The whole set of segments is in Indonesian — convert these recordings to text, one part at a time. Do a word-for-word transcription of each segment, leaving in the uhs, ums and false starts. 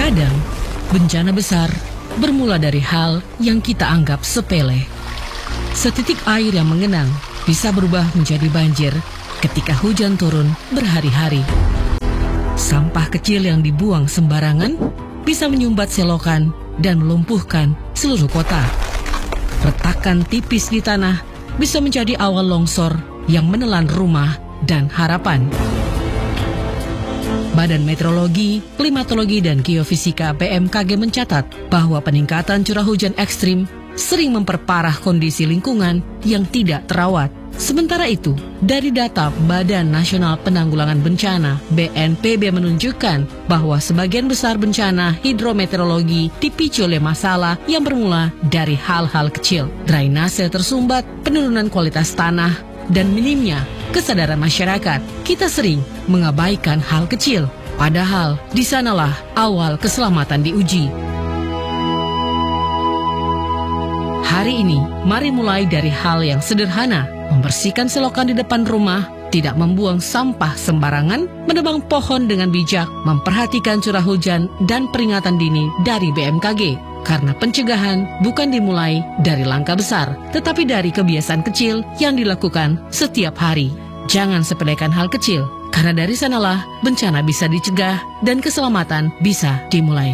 Terkadang, bencana besar bermula dari hal yang kita anggap sepele. Setitik air yang mengenang bisa berubah menjadi banjir ketika hujan turun berhari-hari. Sampah kecil yang dibuang sembarangan bisa menyumbat selokan dan melumpuhkan seluruh kota. Retakan tipis di tanah bisa menjadi awal longsor yang menelan rumah dan harapan. Badan Meteorologi, Klimatologi, dan Geofisika B M K G mencatat bahwa peningkatan curah hujan ekstrim sering memperparah kondisi lingkungan yang tidak terawat. Sementara itu, dari data Badan Nasional Penanggulangan Bencana B N P B menunjukkan bahwa sebagian besar bencana hidrometeorologi dipicu oleh masalah yang bermula dari hal-hal kecil. Drainase tersumbat, penurunan kualitas tanah, dan minimnya kesadaran masyarakat. Kita sering mengabaikan hal kecil, padahal di sanalah awal keselamatan diuji. Hari ini, mari mulai dari hal yang sederhana, membersihkan selokan di depan rumah, tidak membuang sampah sembarangan, menebang pohon dengan bijak, memperhatikan curah hujan, dan peringatan dini dari B M K G. Karena pencegahan bukan dimulai dari langkah besar, tetapi dari kebiasaan kecil yang dilakukan setiap hari. Jangan sepelekan hal kecil, karena dari sanalah bencana bisa dicegah dan keselamatan bisa dimulai.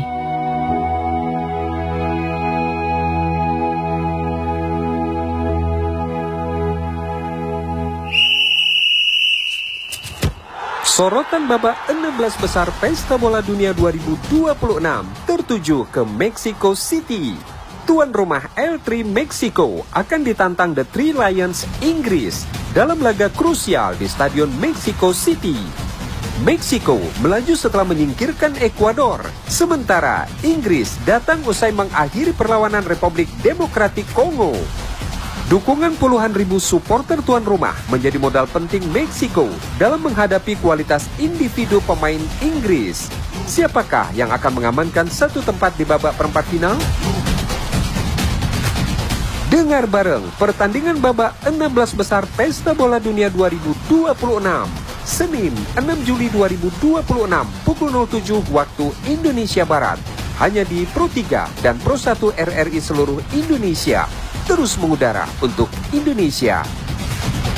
Sorotan babak enam belas besar Pesta Bola Dunia dua ribu dua puluh enam tertuju ke Mexico City. Tuan rumah L tiga Meksiko akan ditantang The Three Lions Inggris dalam laga krusial di Stadion Mexico City. Meksiko melaju setelah menyingkirkan Ekuador, sementara Inggris datang usai mengakhiri perlawanan Republik Demokratik Kongo. Dukungan puluhan ribu supporter tuan rumah menjadi modal penting Meksiko dalam menghadapi kualitas individu pemain Inggris. Siapakah yang akan mengamankan satu tempat di babak perempat final? Dengar bareng pertandingan babak enam belas besar Pesta Bola Dunia dua ribu dua puluh enam. Senin enam Juli dua ribu dua puluh enam pukul nol tujuh waktu Indonesia Barat. Hanya di Pro tiga dan Pro satu R R I seluruh Indonesia. Terus mengudara untuk Indonesia.